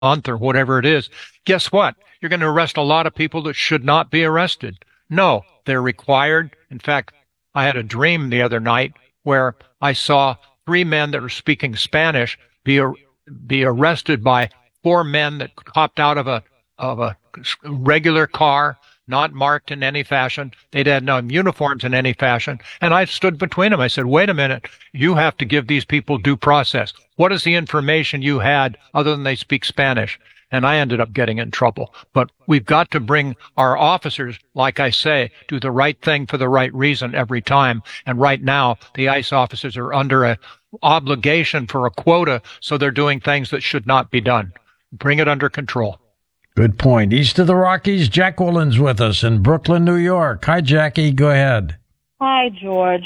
month or whatever it is, guess what? You're going to arrest a lot of people that should not be arrested. No, they're required. In fact, I had a dream the other night where I saw 3 men that were speaking Spanish be arrested by 4 men that hopped out of a regular car, not marked in any fashion. They'd had no uniforms in any fashion. And I stood between them. I said, wait a minute, you have to give these people due process. What is the information you had other than they speak Spanish? And I ended up getting in trouble. But we've got to bring our officers, like I say, do the right thing for the right reason every time. And right now, the ICE officers are under an obligation for a quota, so they're doing things that should not be done. Bring it under control. Good point. East of the Rockies, Jacqueline's with us in Brooklyn, New York. Hi, Jackie. Go ahead. Hi, George.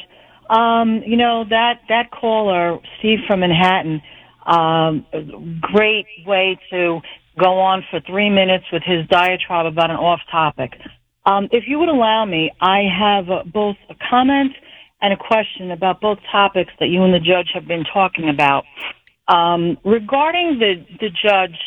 That caller, Steve from Manhattan, great way to go on for 3 minutes with his diatribe about an off topic. If you would allow me, I have both a comment and a question about both topics that you and the judge have been talking about. Regarding the judge,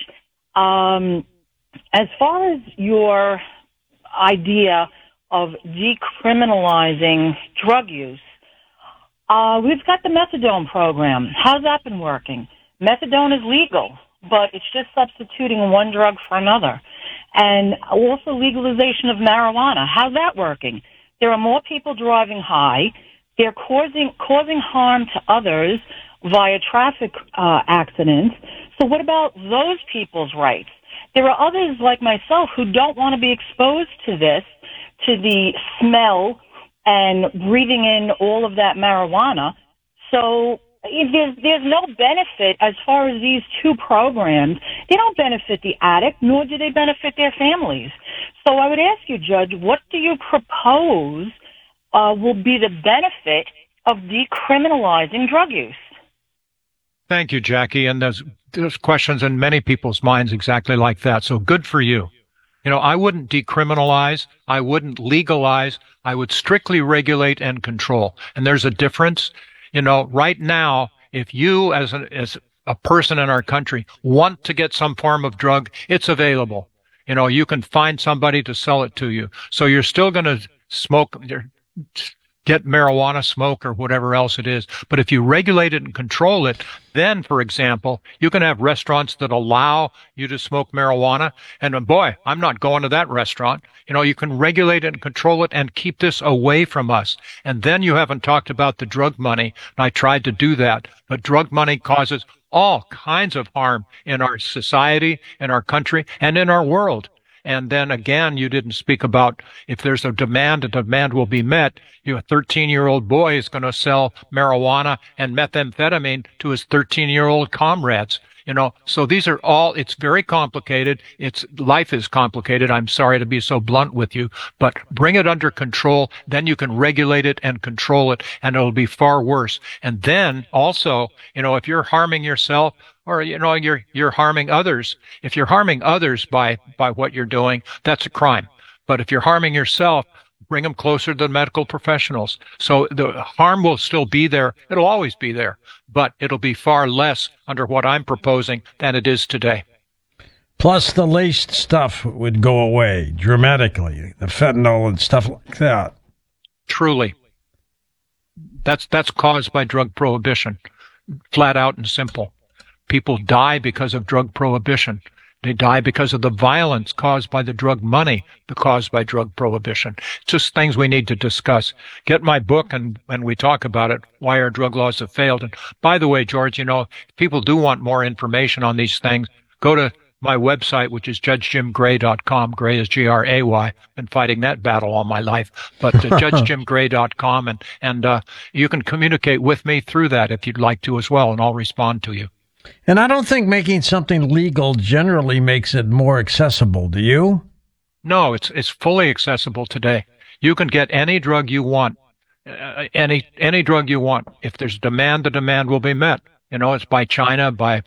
as far as your idea of decriminalizing drug use, we've got the methadone program. How's that been working? Methadone is legal, but it's just substituting one drug for another. And also legalization of marijuana. How's that working? There are more people driving high. They're causing harm to others via traffic accidents. So what about those people's rights? There are others like myself who don't want to be exposed to this, to the smell and breathing in all of that marijuana. So there's no benefit as far as these 2 programs. They don't benefit the addict, nor do they benefit their families. So I would ask you, Judge, what do you propose will be the benefit of decriminalizing drug use? Thank you, Jackie. And there's questions in many people's minds exactly like that. So good for you. I wouldn't decriminalize. I wouldn't legalize. I would strictly regulate and control. And there's a difference. Right now, if you as a person in our country want to get some form of drug, it's available. You can find somebody to sell it to you. So you're still going to get marijuana, smoke, or whatever else it is. But if you regulate it and control it, then, for example, you can have restaurants that allow you to smoke marijuana. And boy, I'm not going to that restaurant. You can regulate it and control it and keep this away from us. And then you haven't talked about the drug money. And I tried to do that. But drug money causes all kinds of harm in our society, in our country, and in our world. And then again, you didn't speak about if there's a demand will be met. A 13-year-old boy is going to sell marijuana and methamphetamine to his 13-year-old comrades. So these are all, it's very complicated. Life is complicated. I'm sorry to be so blunt with you, but bring it under control. Then you can regulate it and control it, and it'll be far worse. And then also, if you're harming yourself, or, you're harming others. If you're harming others by what you're doing, that's a crime. But if you're harming yourself, bring them closer to the medical professionals. So the harm will still be there. It'll always be there, but it'll be far less under what I'm proposing than it is today. Plus the laced stuff would go away dramatically, the fentanyl and stuff like that. Truly. That's caused by drug prohibition, flat out and simple. People die because of drug prohibition. They die because of the violence caused by the drug money caused by drug prohibition. It's just things we need to discuss. Get my book, and when we talk about it, why our drug laws have failed. And by the way, George, if people do want more information on these things, go to my website, which is judgejimgray.com. Gray is Gray. Been fighting that battle all my life. But judgejimgray.com, and you can communicate with me through that if you'd like to as well, and I'll respond to you. And I don't think making something legal generally makes it more accessible. Do you? No, it's fully accessible today. You can get any drug you want, any drug you want. If there's demand, the demand will be met. It's by China, by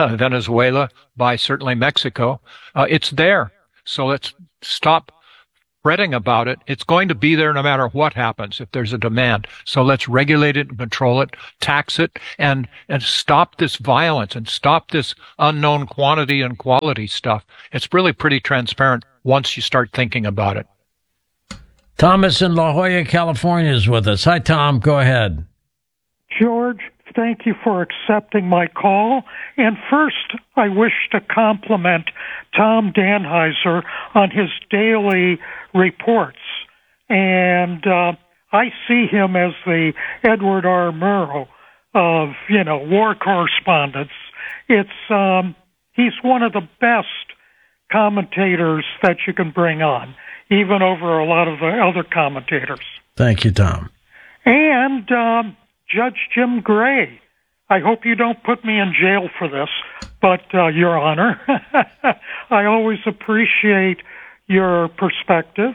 Venezuela, by certainly Mexico. It's there. So let's stop fretting about it. It's going to be there no matter what happens if there's a demand. So let's regulate it and control it, tax it, and stop this violence and stop this unknown quantity and quality stuff. It's really pretty transparent once you start thinking about it. Thomas in La Jolla, California is with us. Hi, Tom. Go ahead. George, thank you for accepting my call. And first, I wish to compliment Tom Danheiser on his daily reports. And I see him as the Edward R. Murrow of, war correspondence. He's one of the best commentators that you can bring on, even over a lot of the other commentators. Thank you, Tom. And Judge Jim Gray, I hope you don't put me in jail for this, but Your Honor, I always appreciate your perspective.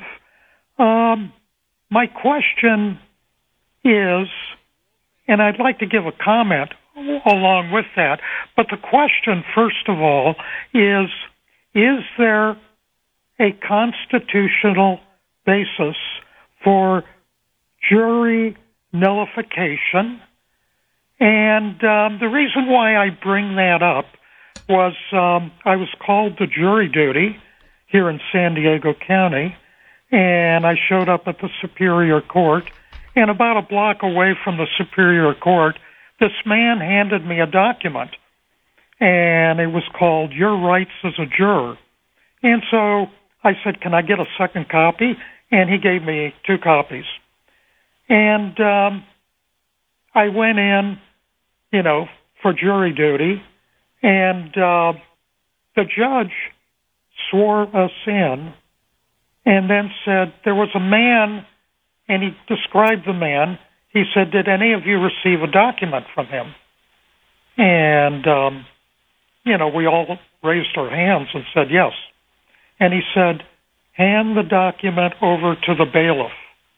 My question is, and I'd like to give a comment along with that, but the question, first of all, is there a constitutional basis for jury nullification? And the reason why I bring that up was I was called to jury duty here in San Diego County, and I showed up at the Superior Court, and about a block away from the Superior Court, this man handed me a document, and it was called Your Rights as a Juror. And so I said, can I get a second copy? And he gave me 2 copies. And I went in, for jury duty, and the judge swore us in and then said there was a man, and he described the man. He said, did any of you receive a document from him? And, we all raised our hands and said yes. And he said, hand the document over to the bailiff.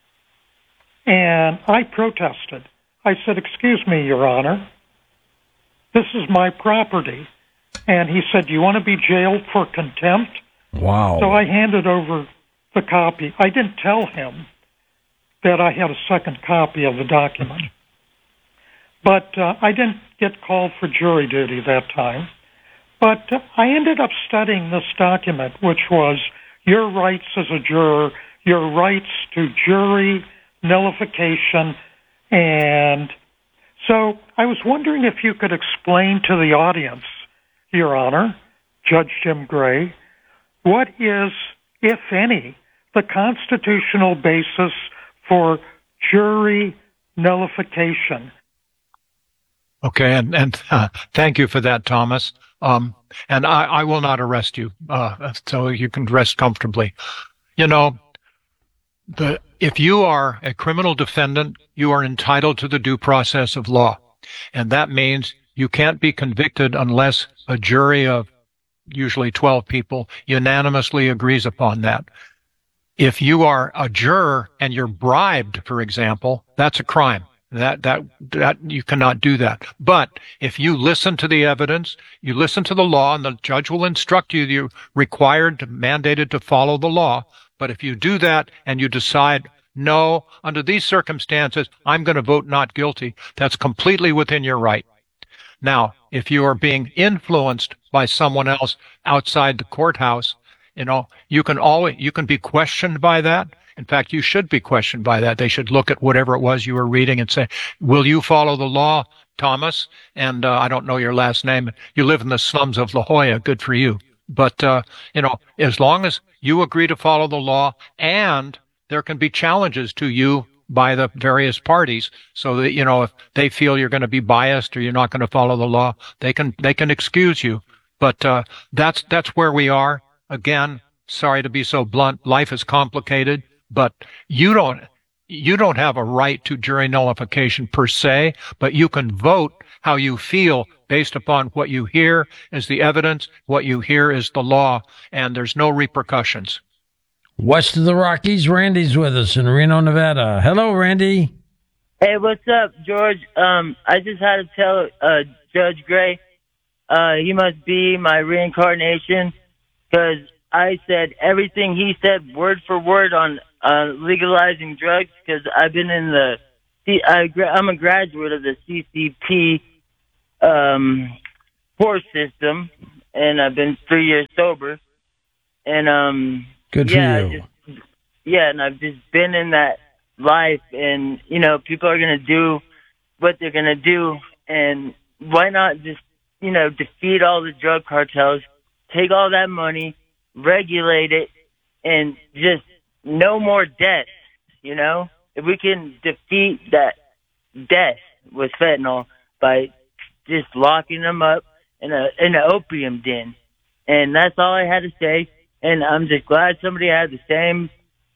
And I protested. I said, excuse me, Your Honor, this is my property. And he said, do you want to be jailed for contempt? Wow. So I handed over the copy. I didn't tell him that I had a second copy of the document. But I didn't get called for jury duty that time. But I ended up studying this document, which was your rights as a juror, your rights to jury nullification. And so I was wondering if you could explain to the audience, Your Honor, Judge Jim Gray, what is, if any, the constitutional basis for jury nullification? Okay, and thank you for that, Thomas. And I will not arrest you, so you can rest comfortably. If you are a criminal defendant, you are entitled to the due process of law. And that means you can't be convicted unless a jury of usually 12 people unanimously agrees upon that. If you are a juror and you're bribed, for example, that's a crime. That you cannot do that. But if you listen to the evidence, you listen to the law, and the judge will instruct you, you're mandated to follow the law. But if you do that and you decide, no, under these circumstances, I'm going to vote not guilty, that's completely within your right. Now, if you are being influenced by someone else outside the courthouse, you can be questioned by that. In fact, you should be questioned by that. They should look at whatever it was you were reading and say, will you follow the law, Thomas? And I don't know your last name. You live in the slums of La Jolla. Good for you. But, as long as you agree to follow the law, and there can be challenges to you by the various parties, so that, if they feel you're going to be biased or you're not going to follow the law, they can excuse you. But that's where we are. Again, sorry to be so blunt. Life is complicated, but you don't have a right to jury nullification per se, but you can vote how you feel based upon what you hear is the evidence, what you hear is the law, and there's no repercussions. West of the Rockies, Randy's with us in Reno, Nevada. Hello, Randy. Hey, what's up, George? I just had to tell Judge Gray he must be my reincarnation, because I said everything he said word for word on legalizing drugs because I've been in I'm a graduate of the CCP course system, and I've been 3 years sober. And Good for you. And I've just been in that life, and people are gonna do what they're gonna do, and why not just defeat all the drug cartels, take all that money, regulate it, and just no more death. If we can defeat that death with fentanyl by just locking them up in an opium den. And that's all I had to say. And I'm just glad somebody had the same,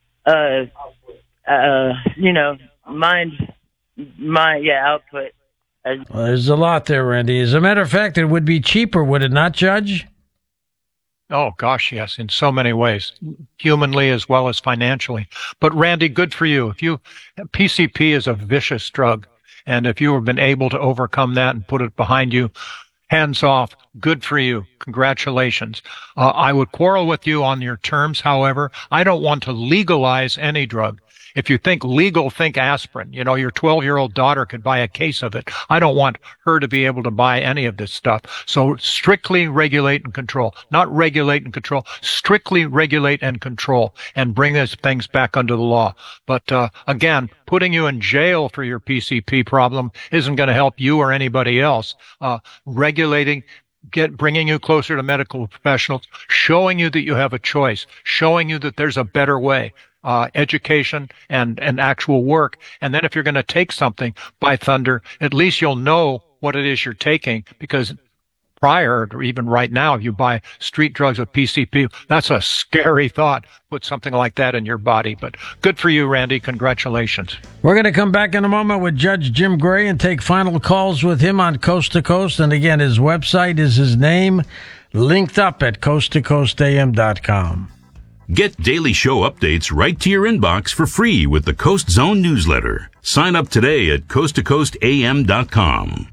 output. Well, there's a lot there, Randy. As a matter of fact, it would be cheaper, would it not, Judge? Oh, gosh, yes, in so many ways, humanly as well as financially. But, Randy, good for you. PCP is a vicious drug, and if you have been able to overcome that and put it behind you, hands off, good for you. Congratulations. I would quarrel with you on your terms, however. I don't want to legalize any drug. If you think legal, think aspirin. Your 12-year-old daughter could buy a case of it. I don't want her to be able to buy any of this stuff. So strictly regulate and control. Not regulate and control. Strictly regulate and control and bring these things back under the law. But again, putting you in jail for your PCP problem isn't going to help you or anybody else. Regulating, bringing you closer to medical professionals, showing you that you have a choice, showing you that there's a better way. Education and actual work. And then if you're going to take something, by thunder, at least you'll know what it is you're taking, because prior or even right now, if you buy street drugs with PCP, that's a scary thought. Put something like that in your body. But good for you, Randy. Congratulations. We're going to come back in a moment with Judge Jim Gray and take final calls with him on Coast to Coast. And again, his website is his name, linked up at coasttocoastam.com. Get daily show updates right to your inbox for free with the Coast Zone newsletter. Sign up today at coasttocoastam.com.